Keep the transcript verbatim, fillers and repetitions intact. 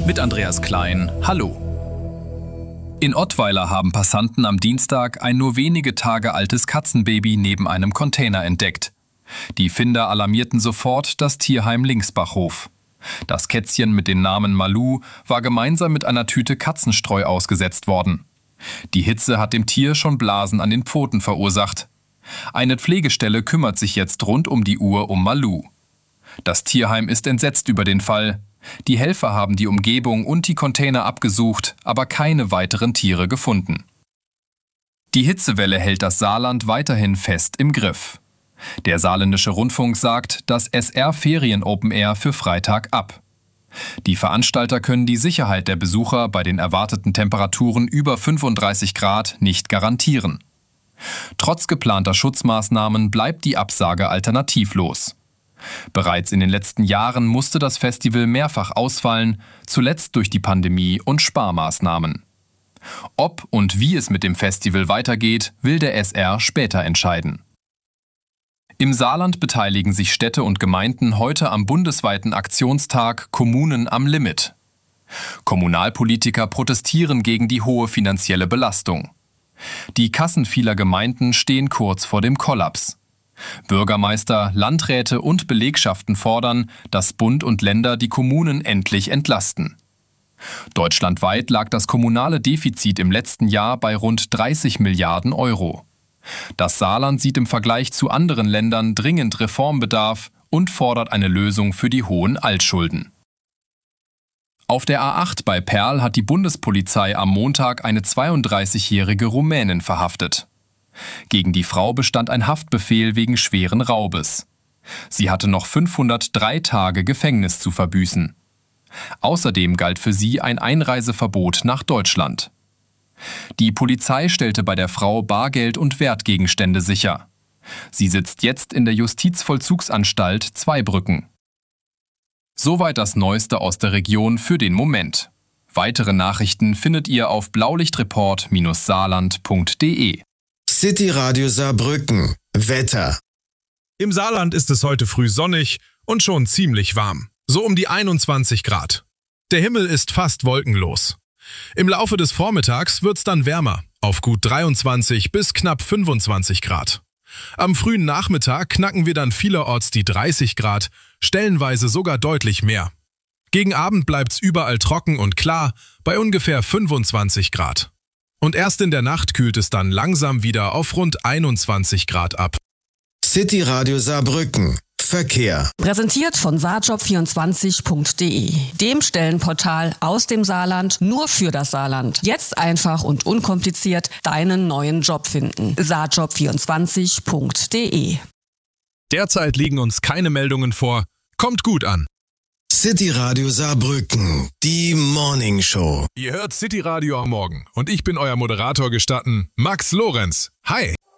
mit Andreas Klein. Hallo. In Ottweiler haben Passanten am Dienstag ein nur wenige Tage altes Katzenbaby neben einem Container entdeckt. Die Finder alarmierten sofort das Tierheim Linksbachhof. Das Kätzchen mit dem Namen Malu war gemeinsam mit einer Tüte Katzenstreu ausgesetzt worden. Die Hitze hat dem Tier schon Blasen an den Pfoten verursacht. Eine Pflegestelle kümmert sich jetzt rund um die Uhr um Malu. Das Tierheim ist entsetzt über den Fall. Die Helfer haben die Umgebung und die Container abgesucht, aber keine weiteren Tiere gefunden. Die Hitzewelle hält das Saarland weiterhin fest im Griff. Der Saarländische Rundfunk sagt das S R Ferien Open Air für Freitag ab. Die Veranstalter können die Sicherheit der Besucher bei den erwarteten Temperaturen über fünfunddreißig Grad nicht garantieren. Trotz geplanter Schutzmaßnahmen bleibt die Absage alternativlos. Bereits in den letzten Jahren musste das Festival mehrfach ausfallen, zuletzt durch die Pandemie und Sparmaßnahmen. Ob und wie es mit dem Festival weitergeht, will der S R später entscheiden. Im Saarland beteiligen sich Städte und Gemeinden heute am bundesweiten Aktionstag Kommunen am Limit. Kommunalpolitiker protestieren gegen die hohe finanzielle Belastung. Die Kassen vieler Gemeinden stehen kurz vor dem Kollaps. Bürgermeister, Landräte und Belegschaften fordern, dass Bund und Länder die Kommunen endlich entlasten. Deutschlandweit lag das kommunale Defizit im letzten Jahr bei rund dreißig Milliarden Euro. Das Saarland sieht im Vergleich zu anderen Ländern dringend Reformbedarf und fordert eine Lösung für die hohen Altschulden. Auf der A acht bei Perl hat die Bundespolizei am Montag eine zweiunddreißigjährige Rumänin verhaftet. Gegen die Frau bestand ein Haftbefehl wegen schweren Raubes. Sie hatte noch fünfhundertdrei Tage Gefängnis zu verbüßen. Außerdem galt für sie ein Einreiseverbot nach Deutschland. Die Polizei stellte bei der Frau Bargeld und Wertgegenstände sicher. Sie sitzt jetzt in der Justizvollzugsanstalt Zweibrücken. Soweit das Neueste aus der Region für den Moment. Weitere Nachrichten findet ihr auf blaulichtreport saarland punkt de. City Radio Saarbrücken. Wetter. Im Saarland ist es heute früh sonnig und schon ziemlich warm. So um die einundzwanzig Grad. Der Himmel ist fast wolkenlos. Im Laufe des Vormittags wird's dann wärmer, auf gut dreiundzwanzig bis knapp fünfundzwanzig Grad. Am frühen Nachmittag knacken wir dann vielerorts die dreißig Grad, stellenweise sogar deutlich mehr. Gegen Abend bleibt's überall trocken und klar, bei ungefähr fünfundzwanzig Grad. Und erst in der Nacht kühlt es dann langsam wieder auf rund einundzwanzig Grad ab. City Radio Saarbrücken. Verkehr. Präsentiert von saarjob vierundzwanzig punkt de, dem Stellenportal aus dem Saarland nur für das Saarland. Jetzt einfach und unkompliziert deinen neuen Job finden. saarjob vierundzwanzig punkt de. Derzeit liegen uns keine Meldungen vor. Kommt gut an. City Radio Saarbrücken, die Morning Show. Ihr hört City Radio am Morgen und ich bin euer Moderator gestatten, Max Lorenz. Hi!